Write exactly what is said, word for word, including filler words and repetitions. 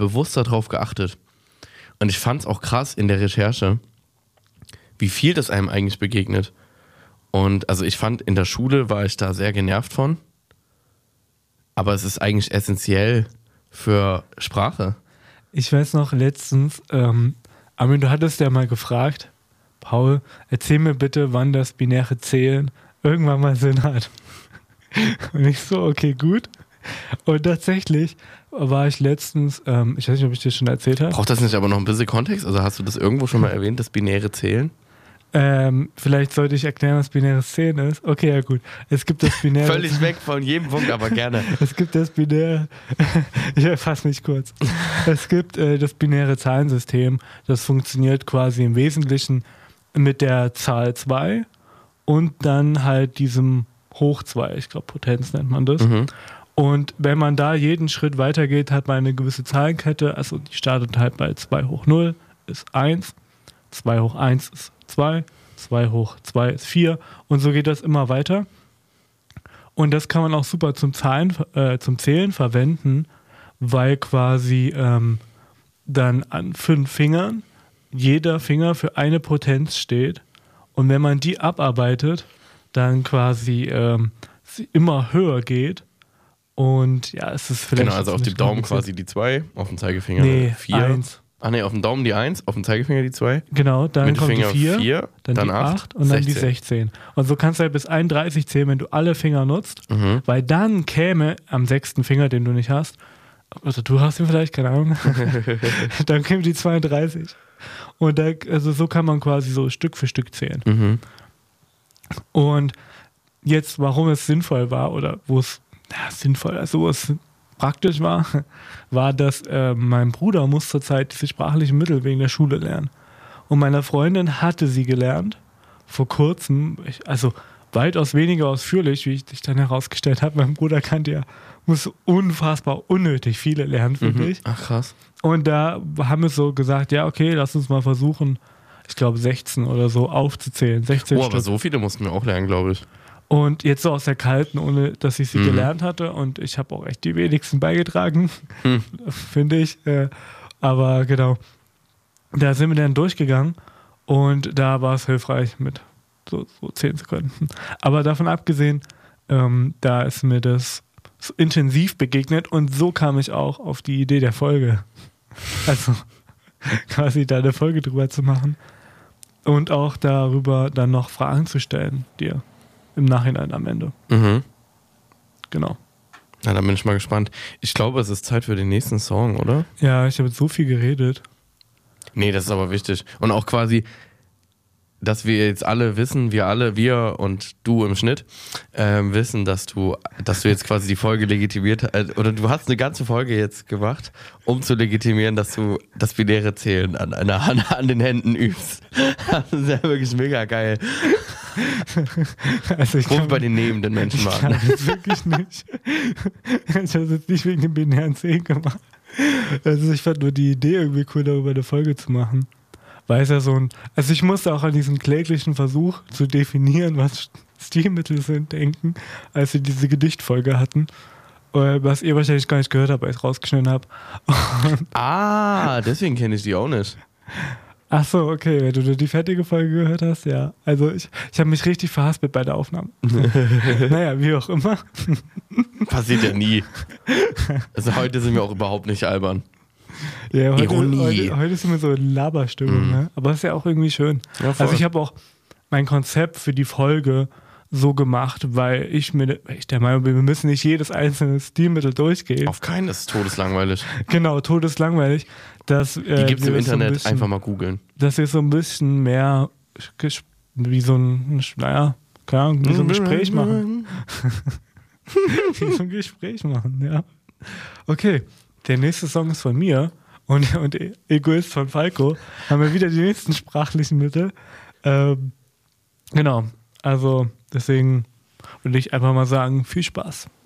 bewusst darauf geachtet. Und ich fand es auch krass in der Recherche, wie viel das einem eigentlich begegnet. Und also ich fand, in der Schule war ich da sehr genervt von. Aber es ist eigentlich essentiell für Sprache. Ich weiß noch letztens, ähm, Armin, du hattest ja mal gefragt, Paul, erzähl mir bitte, wann das binäre Zählen irgendwann mal Sinn hat. Und ich so, okay, gut. Und tatsächlich war ich letztens, ähm, ich weiß nicht, ob ich dir schon erzählt habe. Braucht das nicht aber noch ein bisschen Kontext? Also hast du das irgendwo schon mal erwähnt, das binäre Zählen? Ähm, vielleicht sollte ich erklären, was binäres Zählen ist. Okay, ja gut. Es gibt das binäre... Völlig weg von jedem Punkt, aber gerne. Es gibt das binäre... ich fasse mich kurz. Es gibt äh, das binäre Zahlensystem. Das funktioniert quasi im Wesentlichen mit der Zahl zwei und dann halt diesem Hoch zwei. Ich glaube, Potenz nennt man das. Mhm. Und wenn man da jeden Schritt weitergeht, hat man eine gewisse Zahlenkette. Also die startet halt bei zwei hoch null ist eins, zwei hoch eins ist zwei, zwei hoch zwei ist vier und so geht das immer weiter. Und das kann man auch super zum, Zahlen, äh, zum Zählen verwenden, weil quasi ähm, dann an fünf Fingern jeder Finger für eine Potenz steht. Und wenn man die abarbeitet, dann quasi ähm, sie immer höher geht. Und ja, es ist vielleicht... Genau, also auf dem Daumen quasi die zwei, auf dem Zeigefinger nee, vier. eins. Ach nee, auf dem Daumen die eins, auf dem Zeigefinger die zwei. Genau, dann kommt die vier, vier, dann, dann die acht, acht und dann die sechzehn. Und so kannst du halt bis einunddreißig zählen, wenn du alle Finger nutzt, Mhm. weil dann käme am sechsten Finger, den du nicht hast, also du hast ihn vielleicht, keine Ahnung, dann käme die zweiunddreißig. Und da, also so kann man quasi so Stück für Stück zählen. Mhm. Und jetzt, warum es sinnvoll war oder wo es ja, sinnvoll, also wo es praktisch war, war, dass äh, mein Bruder muss zurzeit diese sprachlichen Mittel wegen der Schule lernen. Und meine Freundin hatte sie gelernt, vor kurzem, ich, also weitaus weniger ausführlich, wie ich dich dann herausgestellt habe. Mein Bruder kannte ja, muss unfassbar unnötig viele lernen, finde Mhm. ich. Ach krass. Und da haben wir so gesagt, ja okay, lass uns mal versuchen, ich glaube sechzehn oder so aufzuzählen. sechzehn Oh, Stück. aber so viele mussten wir auch lernen, glaube ich. Und jetzt so aus der Kalten, ohne dass ich sie Mhm. gelernt hatte. Und ich habe auch echt die wenigsten beigetragen, Hm. finde ich. Äh, aber genau, da sind wir dann durchgegangen und da war es hilfreich mit so, so zehn Sekunden. Aber davon abgesehen, ähm, da ist mir das so intensiv begegnet und so kam ich auch auf die Idee der Folge. Also quasi da eine Folge drüber zu machen und auch darüber dann noch Fragen zu stellen, dir. Im Nachhinein am Ende. Mhm. Genau. Na, dann bin ich mal gespannt. Ich glaube, es ist Zeit für den nächsten Song, oder? Ja, ich habe jetzt so viel geredet. Nee, das ist aber wichtig. Und auch quasi, dass wir jetzt alle wissen, wir alle, wir und du im Schnitt, ähm, wissen, dass du, dass du jetzt quasi die Folge legitimiert, äh, oder du hast eine ganze Folge jetzt gemacht, um zu legitimieren, dass du das binäre Zählen an, an, an den Händen übst. Das ist ja wirklich mega geil. Also ich Ruf kann, bei den nehmenden Menschen ich mal kann an. das wirklich nicht. Ich habe es jetzt nicht wegen dem binären Zehn gemacht. Also ich fand nur die Idee irgendwie cool, darüber eine Folge zu machen. Weil es ja so ein, also ich musste auch an diesen kläglichen Versuch zu definieren, was Stilmittel sind, denken, als wir diese Gedichtfolge hatten. Was ihr wahrscheinlich gar nicht gehört habt, weil ich es rausgeschnitten habe. Ah, deswegen kenne ich die auch nicht. Ach so, okay, wenn du nur die fertige Folge gehört hast, ja. Also ich, ich habe mich richtig verhaspelt bei der Aufnahme. Naja, wie auch immer. Passiert ja nie. Also heute sind wir auch überhaupt nicht albern. Ja, heute, Ironie. Heute, heute sind wir so in Laberstimmung, Mhm. ne? Aber das ist ja auch irgendwie schön. Ja, voll. Also ich habe auch mein Konzept für die Folge so gemacht, weil ich mir weil ich der Meinung bin, wir müssen nicht jedes einzelne Stilmittel durchgehen. Auf keinen ist todeslangweilig. Genau, todeslangweilig. Dass, äh, Die gibt es wir im so ein Internet, bisschen, einfach mal googeln. Dass wir so ein bisschen mehr ges- wie so ein, naja, keine Ahnung, wie so ein Gespräch machen. Wie so ein Gespräch machen, ja. Okay, der nächste Song ist von mir und, und Egoist von Falco. Haben wir wieder die nächsten sprachlichen Mittel. Ähm, genau, also deswegen würde ich einfach mal sagen, viel Spaß.